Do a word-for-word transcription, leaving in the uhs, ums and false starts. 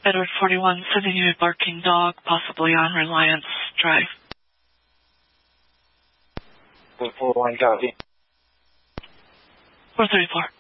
Edward forty-one, sending you a barking dog, possibly on Reliance Drive. four one, copy. four thirty-four.